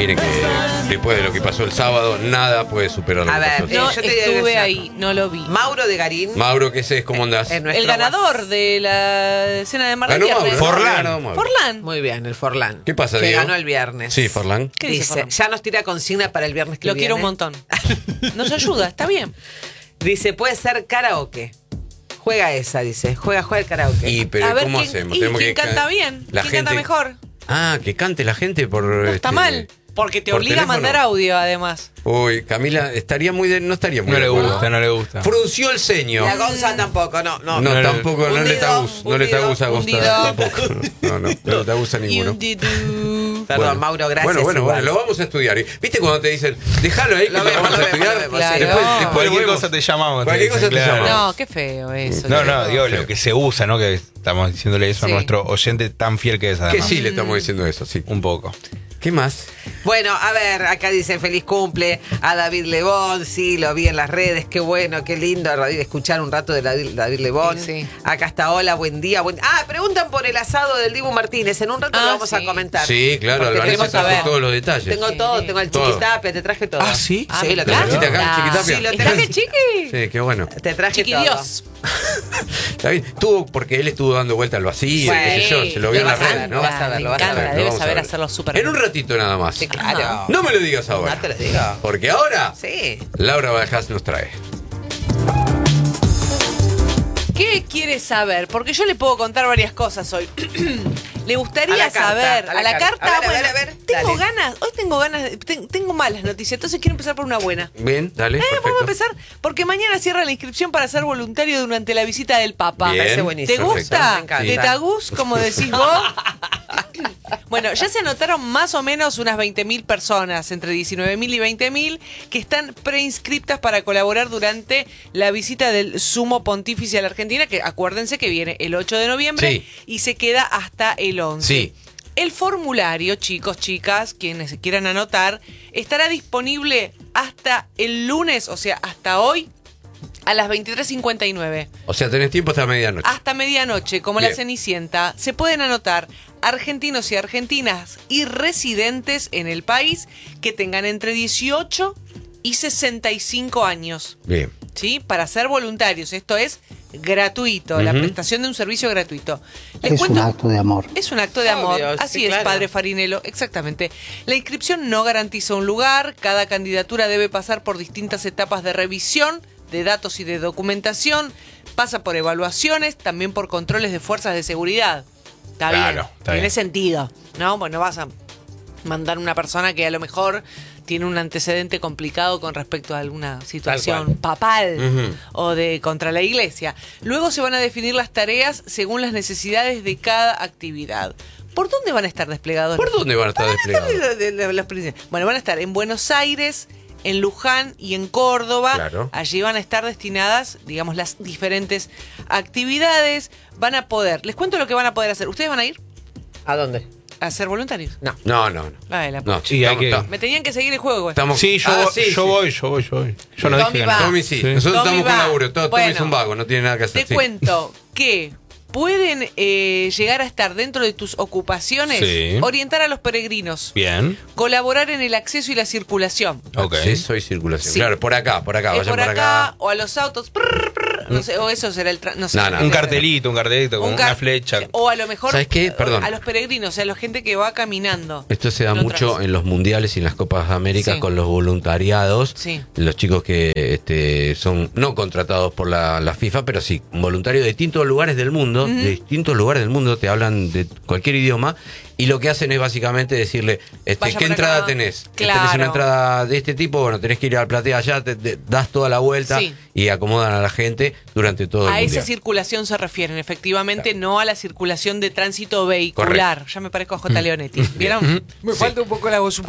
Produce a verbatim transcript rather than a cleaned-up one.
Miren que después de lo que pasó el sábado, nada puede superar lo A que ver, pasó el eh, No, sábado. yo te estuve digo ahí, no lo vi. Mauro de Garín. Mauro, ¿qué es? ¿Cómo andás? Es nuestro El ganador más- de la cena de Mar del Ganó Viernes. Mauro. Forlán. Ganó Mauro. Forlán. Muy bien, el Forlán. ¿Qué pasa, Que Diego? ganó el viernes. Sí, Forlán. ¿Qué dice Dice, Forlán? ya nos tira consigna para el viernes que Lo viene. quiero un montón. Nos ayuda, está bien. Dice, puede ser karaoke. Juega esa, dice. Juega, juega el karaoke. Y, pero A ver, ¿cómo ¿quién- hacemos? y Tenemos quién que canta ca- bien? la ¿Quién canta gente- mejor? Ah, que cante la gente por. No está este, mal. Porque te por obliga a teléfono. mandar audio, además. Uy, Camila, estaría muy de, no estaría muy No de le acuerdo. gusta, no le gusta. Frunció el ceño. Y a Gonza tampoco, no, no. No, no, tampoco, no le hundido, tagus, no le hundido, tagus a Gonzalo. hundido. Tampoco. No, no, no le tagus a Y ninguno. un didú. Perdón, Bueno. Mauro, gracias. Bueno, bueno, igual. bueno, lo vamos a estudiar. ¿Viste cuando te dicen, déjalo ahí que Lo lo, vemos, vamos lo a vemos, estudiar? lo vemos, Claro. sí. Después, No. después Cualquier vemos. cosa te llamamos. Cualquier te cosa dicen, te claro. llamamos. No, qué feo eso. No, no, digo, Feo. lo que se usa, ¿no? Que estamos diciéndole eso Sí. a nuestro oyente tan fiel que es, Que además. sí le estamos diciendo eso, sí. Un poco. ¿Qué más? Bueno, a ver, acá dice feliz cumple a David Lebón, sí, lo vi en las redes, qué bueno, qué lindo David, escuchar un rato de David, David Lebón. Sí, sí. Acá está, hola, buen día, buen Ah, preguntan por el asado del Dibu Martínez, en un rato Ah, lo vamos sí. a comentar. Sí, claro, Porque Albanese queremos trajo saber. todos los detalles. Tengo Sí. todo, tengo el Todo. chiquitapia, te traje todo. Ah, ¿sí? Ah, Sí, me lo ¿Te trajiste traje. acá, chiquitapia? Sí, lo ¿Te traje. traje chiqui? Sí, qué bueno. Te traje Chiqui todo. Dios. David, tuvo, porque él estuvo dando vuelta al vacío, Sí, qué sé yo, se lo vio en lo las vas a redes, ver, ¿no? lo vas a ver, Me lo vas a encanta, ver, Lo debes vamos a saber ver. hacerlo súper En bien. un ratito nada más. Sí, claro. No me lo digas ahora. No te lo digo. Porque ahora, Sí. Laura Bajás nos trae. ¿Qué quiere saber? Porque yo le puedo contar varias cosas hoy. Le gustaría A la carta, saber. a la carta. carta. A ver, a bueno, ver, a ver, tengo dale. ganas. Hoy tengo ganas. de- ten- tengo malas noticias. Entonces quiero empezar por una buena. Bien, dale, Eh, perfecto. vamos a empezar porque mañana cierra la inscripción para ser voluntario durante la visita del Papa. Bien, parece buenísimo. ¿Te perfecto. gusta? Me encanta. ¿De tagús, como decís vos? Bueno, ya se anotaron más o menos unas veinte mil personas, entre diecinueve mil y veinte mil, que están preinscriptas para colaborar durante la visita del Sumo Pontífice a la Argentina, que acuérdense que viene el ocho de noviembre Sí. y se queda hasta el once. Sí. El formulario, chicos, chicas, quienes se quieran anotar, estará disponible hasta el lunes, o sea, hasta hoy, a las veintitrés cincuenta y nueve. O sea, tenés tiempo hasta medianoche. Hasta medianoche, como la Bien. Cenicienta, se pueden anotar argentinos y argentinas y residentes en el país que tengan entre dieciocho y sesenta y cinco años, Bien. ¿sí? Para ser voluntarios. Esto es gratuito, la Ujú. prestación de un servicio gratuito. Les Es un cuento- acto de amor. es un acto de amor, Obvio, así sí, es, claro. padre Farinello, exactamente. La inscripción no garantiza un lugar, cada candidatura debe pasar por distintas etapas de revisión de datos y de documentación, pasa por evaluaciones, también por controles de fuerzas de seguridad. Está Claro, bien, está tiene bien. sentido, ¿no? Bueno, vas a mandar una persona que a lo mejor tiene un antecedente complicado con respecto a alguna situación cual. papal Ujú. o de contra la iglesia. Luego se van a definir las tareas según las necesidades de cada actividad. ¿Por dónde van a estar desplegados? ¿Por dónde van a estar desplegados? De- de- de los príncipes. Bueno, van a estar en Buenos Aires, en Luján y en Córdoba. Claro. Allí van a estar destinadas, digamos, las diferentes actividades. Van a poder, les cuento lo que van a poder hacer. ¿Ustedes van a ir ¿A dónde? a ser voluntarios? No. No, no, no. Ay, la No, pucha. Y hay estamos- que- estamos- Me tenían que seguir el juego, güey. estamos- Sí, yo, Ah, voy, sí, yo sí. voy, yo voy, yo voy. Yo no Tommy dije que va. no. Tommy sí. Sí. Nosotros Tommy estamos con va. laburo. Todo, Bueno, Tommy es un vago, no tiene nada que hacer. Te sí. cuento que pueden eh, llegar a estar dentro de tus ocupaciones, Sí. orientar a los peregrinos, Bien. colaborar en el acceso y la circulación. Ok. Acceso y circulación. Sí. Claro, por acá, por acá, Es vayan por acá, o a los autos, prr, prr, no sé, o eso será el tra- no sé. No, no. Un cartelito, un cartelito con Un car- una flecha. O a lo mejor ¿Sabes qué? Perdón. a los peregrinos, o sea, a la gente que va caminando. Esto se da Lo mucho traes. en los mundiales y en las Copas de América Sí. con los voluntariados. Sí. Los chicos que este, son no contratados por la, la FIFA, pero sí, voluntarios de distintos lugares del mundo, de distintos lugares del mundo, te hablan de cualquier idioma. Y lo que hacen es básicamente decirle, este, Vaya ¿qué por entrada acá. tenés? Claro. ¿Tenés una entrada de este tipo? Bueno, tenés que ir al platea allá, te, te das toda la vuelta Sí. y acomodan a la gente durante todo el A esa mundial. circulación se refieren, efectivamente, no a la circulación de tránsito vehicular. Ya me parezco a J. Leonetti. ¿Vieron? Me Sí. falta un poco la voz.